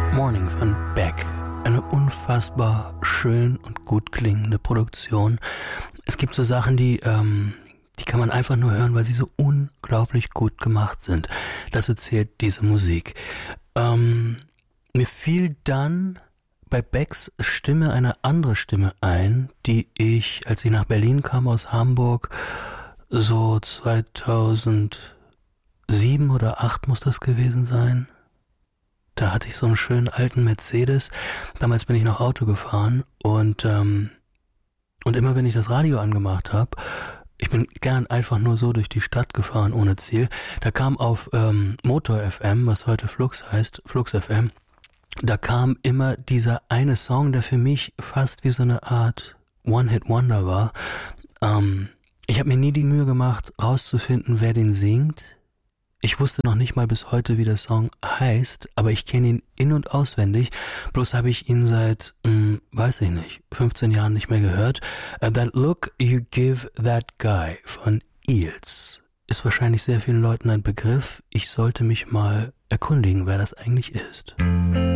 Morning von Beck. Eine unfassbar schön und gut klingende Produktion. Es gibt so Sachen, die kann man einfach nur hören, weil sie so unglaublich gut gemacht sind. Dazu zählt diese Musik. Mir fiel dann bei Becks Stimme eine andere Stimme ein, die ich, als ich nach Berlin kam aus Hamburg, so 2007 oder 2008 muss das gewesen sein. Da hatte ich so einen schönen alten Mercedes. Damals bin ich noch Auto gefahren und immer wenn ich das Radio angemacht habe, ich bin gern einfach nur so durch die Stadt gefahren ohne Ziel. Da kam auf Motor FM, was heute Flux heißt, Flux FM, da kam immer dieser eine Song, der für mich fast wie so eine Art One-Hit-Wonder war. Ich habe mir nie die Mühe gemacht, rauszufinden, wer den singt. Ich wusste noch nicht mal bis heute, wie der Song heißt, aber ich kenne ihn in- und auswendig. Bloß habe ich ihn seit, weiß ich nicht, 15 Jahren nicht mehr gehört. That Look You Give That Guy von Eels ist wahrscheinlich sehr vielen Leuten ein Begriff. Ich sollte mich mal erkundigen, wer das eigentlich ist.